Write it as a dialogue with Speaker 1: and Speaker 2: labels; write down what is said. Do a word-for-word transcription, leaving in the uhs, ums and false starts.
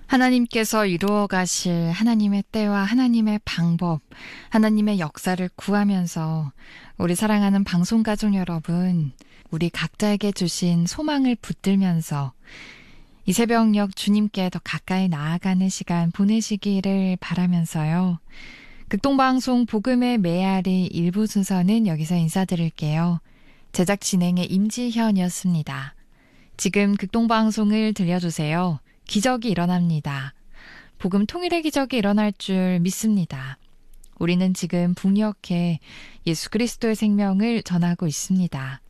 Speaker 1: 하나님께서 이루어 가실 하나님의 때와 하나님의 방법, 하나님의 역사를 구하면서 우리 사랑하는 방송가족 여러분, 우리 각자에게 주신 소망을 붙들면서 이 새벽녘 주님께 더 가까이 나아가는 시간 보내시기를 바라면서요. 극동방송 복음의 메아리 일부 순서는 여기서 인사드릴게요. 제작 진행의 임지현이었습니다. 지금 극동방송을 들려주세요. 기적이 일어납니다. 복음 통일의 기적이 일어날 줄 믿습니다. 우리는 지금 북녘에 예수 그리스도의 생명을 전하고 있습니다.